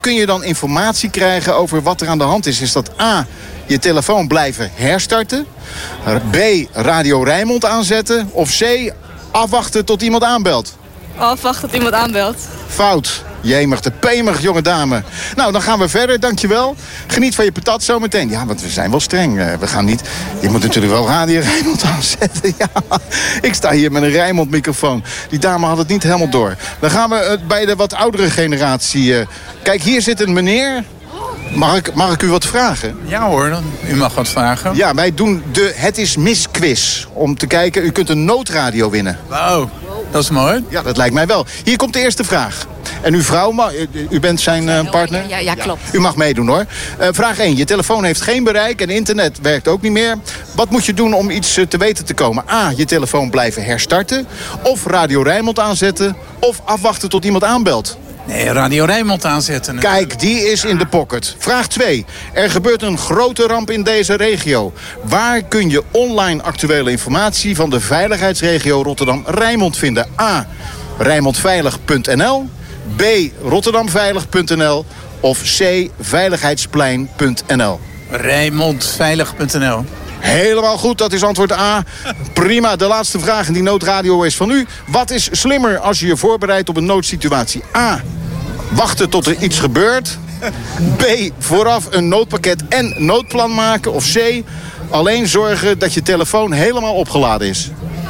kun je dan informatie krijgen over wat er aan de hand is? Is dat A, je telefoon blijven herstarten? B, Radio Rijnmond aanzetten? Of C, afwachten tot iemand aanbelt? Afwachten tot iemand aanbelt. Fout. Jemig, de pemig, jonge dame. Nou, dan gaan we verder, dankjewel. Geniet van je patat zometeen. Ja, want we zijn wel streng. We gaan niet... Je moet natuurlijk wel Radio Rijnmond aanzetten. Ja, ik sta hier met een Rijnmond-microfoon. Die dame had het niet helemaal door. Dan gaan we bij de wat oudere generatie... Kijk, hier zit een meneer... Mag ik u wat vragen? Ja hoor, u mag wat vragen. Ja, wij doen de Het is Mis quiz. Om te kijken, u kunt een noodradio winnen. Wauw, dat is mooi. Ja, dat lijkt mij wel. Hier komt de eerste vraag. En uw vrouw, u bent zijn partner? Ja, klopt. U mag meedoen hoor. Vraag 1. Je telefoon heeft geen bereik en internet werkt ook niet meer. Wat moet je doen om iets te weten te komen? A, je telefoon blijven herstarten. Of Radio Rijnmond aanzetten. Of afwachten tot iemand aanbelt. Nee, Radio Rijnmond aanzetten. Kijk, die is in de pocket. Vraag 2. Er gebeurt een grote ramp in deze regio. Waar kun je online actuele informatie van de veiligheidsregio Rotterdam-Rijnmond vinden? A, Rijnmondveilig.nl. B, Rotterdamveilig.nl. Of C, Veiligheidsplein.nl. Rijnmondveilig.nl. Helemaal goed, dat is antwoord A. Prima, de laatste vraag en die noodradio is van u. Wat is slimmer als je je voorbereidt op een noodsituatie? A, wachten tot er iets gebeurt. B, vooraf een noodpakket en noodplan maken. Of C, alleen zorgen dat je telefoon helemaal opgeladen is.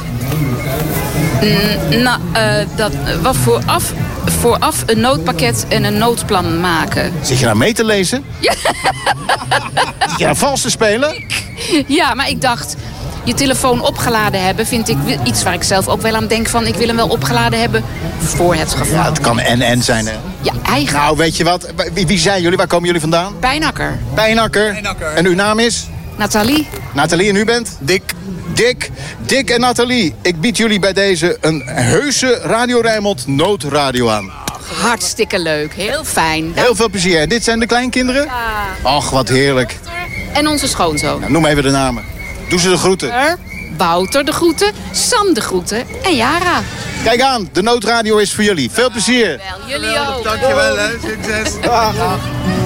Wat vooraf een noodpakket en een noodplan maken. Zit je nou mee te lezen? Ja. Zit je nou vals te spelen? Ja, maar ik dacht, je telefoon opgeladen hebben... vind ik iets waar ik zelf ook wel aan denk van... ik wil hem wel opgeladen hebben voor het geval. Ja, het kan en zijn, hè? Ja, eigenlijk. Nou, weet je wat? Wie zijn jullie? Waar komen jullie vandaan? Pijnakker. Pijnakker. En uw naam is? Nathalie. Nathalie, en u bent? Dick en Nathalie. Ik bied jullie bij deze een heuse Radio Rijnmond noodradio aan. Hartstikke leuk. Heel fijn. Heel veel plezier. En dit zijn de kleinkinderen? Ja. Ach, wat heerlijk. En onze schoonzoon. Nou, noem even de namen. Doe ze de groeten. Wouter de groeten, Sam de groeten en Jara. Kijk aan, de noodradio is voor jullie. Veel plezier. Wel, jullie ook. Dankjewel, hè. Succes. Dag.